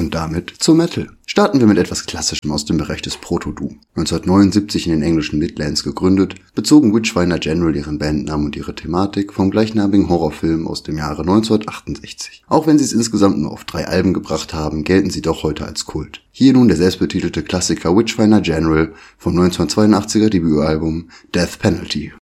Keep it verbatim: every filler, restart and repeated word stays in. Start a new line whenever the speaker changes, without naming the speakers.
Und damit zum Metal. Starten wir mit etwas Klassischem aus dem Bereich des Proto-Doom. neunzehnhundertneunundsiebzig in den englischen Midlands gegründet, bezogen Witchfinder General ihren Bandnamen und ihre Thematik vom gleichnamigen Horrorfilm aus dem Jahre neunzehnhundertachtundsechzig. Auch wenn sie es insgesamt nur auf drei Alben gebracht haben, gelten sie doch heute als Kult. Hier nun der selbstbetitelte Klassiker Witchfinder General vom neunzehnhundertzweiundachtziger Debütalbum Death Penalty.